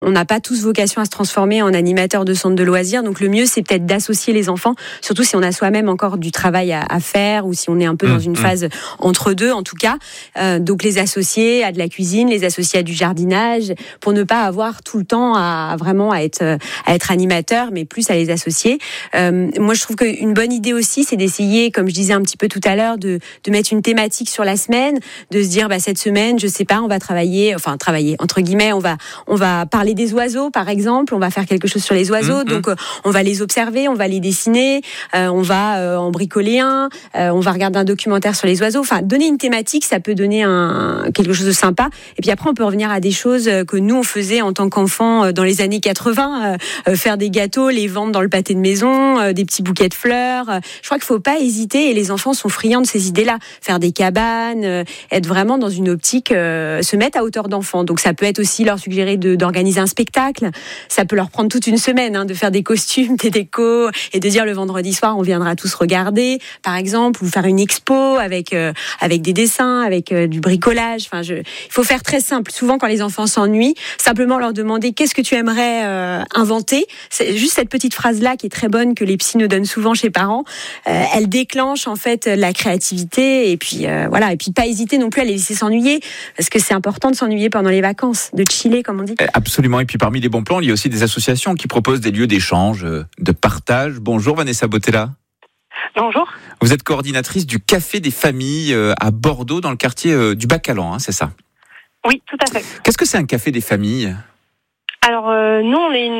On n'a pas tous vocation à se transformer en animateur de centre de loisirs, donc le mieux c'est peut-être d'associer les enfants, surtout si on a soi-même encore du travail à faire ou si on est un peu dans une phase entre deux en tout cas. Donc les associer à de la cuisine, les associer à du jardinage, pour ne pas avoir tout le temps à être animateur, mais plus à les associer. Moi je trouve qu'une bonne idée aussi c'est d'essayer, comme je disais un petit peu tout à l'heure, de mettre une thématique sur la semaine, de se dire cette semaine, je sais pas, on va travailler entre guillemets, on va parler des oiseaux par exemple, on va faire quelque chose sur les oiseaux, donc on va les observer, on va les dessiner, on va en bricoler on va regarder un documentaire sur les oiseaux, enfin donner une thématique, ça peut donner quelque chose de sympa, et puis après on peut revenir à des choses que nous on faisait en tant qu'enfants dans les années 80, faire des gâteaux, les vendre dans le pâté de maison, des petits bouquets de fleurs, je crois qu'il faut pas hésiter, et les enfants sont friands de ces idées-là, faire des cabanes, être vraiment dans une optique, se mettre à hauteur d'enfant, donc ça peut être aussi leur suggérer d'organiser un spectacle, ça peut leur prendre toute une semaine de faire des costumes, des décos et de dire le vendredi soir on viendra tous regarder par exemple, ou faire une expo avec des dessins, avec du bricolage, il faut faire très simple. Souvent quand les enfants s'ennuient, simplement leur demander qu'est-ce que tu aimerais inventer, c'est juste cette petite phrase là qui est très bonne, que les psys nous donnent souvent chez parents, elle déclenche en fait la créativité, et puis voilà, et puis pas hésiter non plus à les laisser s'ennuyer, parce que c'est important de s'ennuyer pendant les vacances, de chiller comme on dit. Absolument, et puis parmi les bons plans, il y a aussi des associations qui proposent des lieux d'échange, de partage. Bonjour Vanessa Bottella. Bonjour. Vous êtes coordinatrice du Café des familles à Bordeaux, dans le quartier du Bacalan, c'est ça? Oui, tout à fait. Qu'est-ce que c'est un café des familles? Alors nous,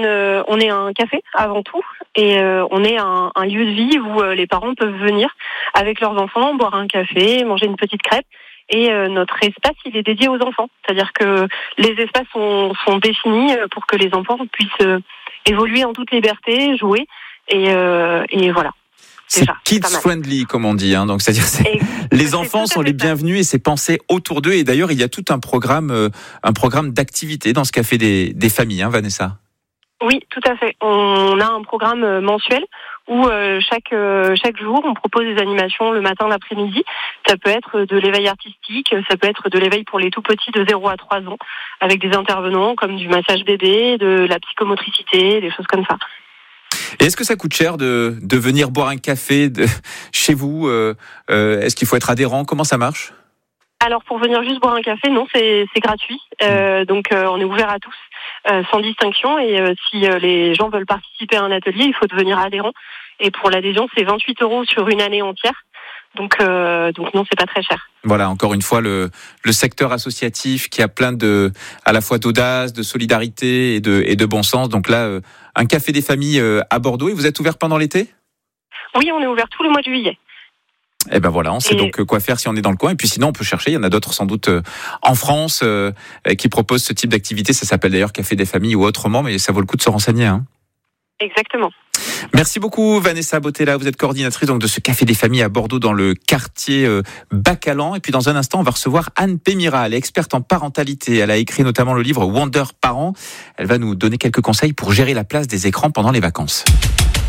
on est un café avant tout, et on est un lieu de vie où les parents peuvent venir avec leurs enfants, boire un café, manger une petite crêpe. Et notre espace, il est dédié aux enfants. C'est-à-dire que les espaces sont définis pour que les enfants puissent évoluer en toute liberté, jouer, et voilà. C'est kids friendly, comme on dit, donc c'est-à-dire les enfants sont les bienvenus et c'est pensé autour d'eux. Et d'ailleurs, il y a tout un programme d'activités dans ce café des familles, Vanessa. Oui, tout à fait. On a un programme mensuel où chaque jour, on propose des animations le matin, l'après-midi. Ça peut être de l'éveil artistique, ça peut être de l'éveil pour les tout petits de 0 à 3 ans, avec des intervenants comme du massage bébé, de la psychomotricité, des choses comme ça. Et est-ce que ça coûte cher de venir boire un café chez vous? Est-ce qu'il faut être adhérent? Comment ça marche? Alors pour venir juste boire un café, non, c'est gratuit. Donc on est ouvert à tous, sans distinction. Et si les gens veulent participer à un atelier, il faut devenir adhérent. Et pour l'adhésion, c'est 28 € sur une année entière. Donc non, c'est pas très cher. Voilà, encore une fois, le secteur associatif qui a plein à la fois d'audace, de solidarité et de bon sens. Donc là, un café des familles à Bordeaux. Et vous êtes ouvert pendant l'été? Oui, on est ouvert tout le mois de juillet. Eh ben voilà, on sait donc quoi faire si on est dans le coin. Et puis sinon, on peut chercher. Il y en a d'autres sans doute en France qui proposent ce type d'activité. Ça s'appelle d'ailleurs Café des familles ou autrement, mais ça vaut le coup de se renseigner. Exactement. Merci beaucoup Vanessa Bottella, vous êtes coordinatrice donc de ce Café des familles à Bordeaux dans le quartier Bacalan. Et puis dans un instant, on va recevoir Anne Pémira, elle est experte en parentalité. Elle a écrit notamment le livre Wonder Parents. Elle va nous donner quelques conseils pour gérer la place des écrans pendant les vacances.